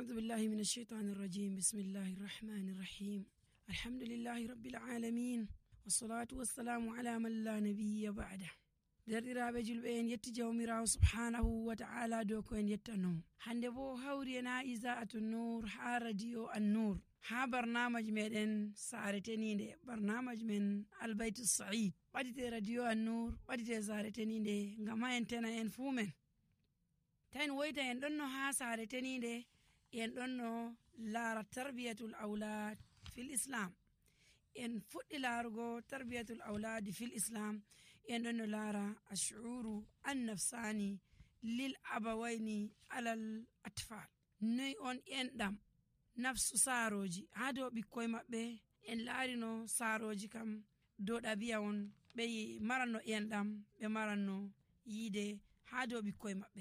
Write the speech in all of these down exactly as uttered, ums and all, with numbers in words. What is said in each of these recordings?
أعوذ بالله من الشيطان الرجيم. بسم الله الرحمن الرحيم. الحمد لله رب العالمين والصلاة والسلام على من لا نبي بعده. derɗiraɓe julɓe en yetti jawmirawo subhanahu wa ta'ala dow ko en yettano hande bo hawri en ha isa'atu nur ha radio an-nur ha barnamaji meɗen sare teninde barnamaji men albaytu sa'id ɓadite radio an-nur ɓadite sare teninde ngam ha en tena en fu men tan woyta en ɗonno ha sare teninde en ɗonno lara tarbiyatul aulad fil islam en fuɗɗi laarugo tarbiyatul auladi fil islam en ɗon no laara ashuru annafsani lil abawayni alal atfal noy on enɗam nafsu saaroji ha dow ɓikkoye maɓɓe en laarino saaroji kam dow ɗabi'a on ɓe maranno enɗam ɓe maranno yiide ha dow ɓikkoye maɓɓe.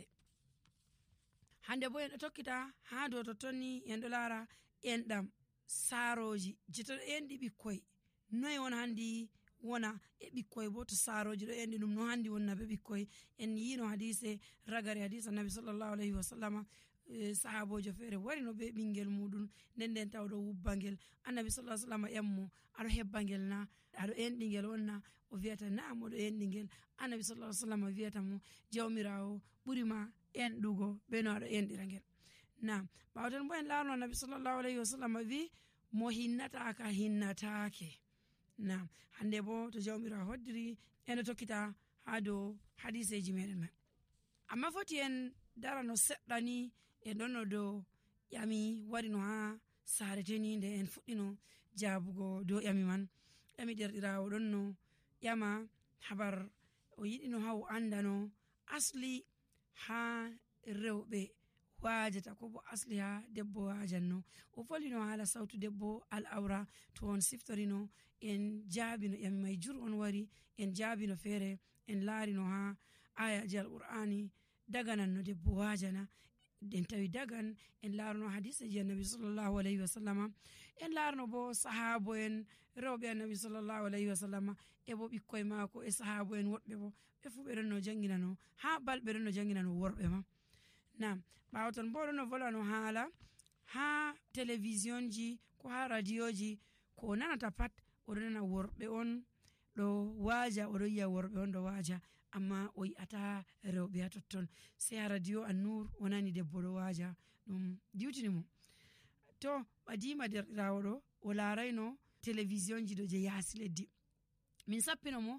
hande bo en ɗo tokkita ha dow tottonni en ɗo laara enɗam saaroji jito ɗo enɗi ɓikkoy noy won handi wona e ɓikkoy bo to saaroji ɗo enɗi ɗum no handi wonna be ɓikkoy. en yino hadise ragare hadise annabi sallallahu alayhi wa sallama e, sahabojo feere wari no be ɓingel muɗum nden nden taw ɗo wubbangel annabi sallallahu alayhi wa sallama ƴammo aɗo hebbangel na aɗo enɗingel wonna o wiyata naam oɗo enɗingel annabi sallallahu alayhi wa sallama wiyata mo jawmirawo ɓurima enɗugo be no aɗo enɗira ngel. Naam ɓawden bo en laarno annabi sallallahu alayhi wa sallama wi mo hinnataka hinnatake. Naam hande bo to jawmirawo hoddiri en tokkita ha dow hadiseji meɗen man amma foti en darano seɗɗa ni en ɗonno dow ƴami wari no ha sare teninde en fuɗɗino jabugo dow ƴami man. ƴami derɗirawo ɗonno ƴama habar o yiɗino ha o andano asli ha rewɓe wajata ko bo asli ha debbo wajanno o folino haala sawtu debbo al awra to on siftorino en jaabino ƴami may jur on wari en jaabino feere en laarino ha ayaji al qur'ani dagananno debbo wajana en tawi dagan en laarno hadiseji annabi sallallahu alayhi wa sallama en laarno bo sahabo en rewɓe annabi sallallahu alayhi wa sallama e bo ɓikkoye maako e sahabo en woɗɓe bo ɓe fu ɓe ɗon no janginano ha balɓe ɗon no janginano worɓe ma. Naam ɓawo ton bo ɗon no volano haala ha télévision ji ko ha radioji ko o nanata pat oɗo nana worɓe on ɗo waaja oɗo yiya worɓe on ɗo waaja amma o yi'ata rewɓe ha totton sei ha radio an-nur o nani debbo ɗo waaja ɗum diwtini mo to ɓadima derɗirawo ɗo o laarayno télévision ji ɗo je yaasi leddi min sappino mo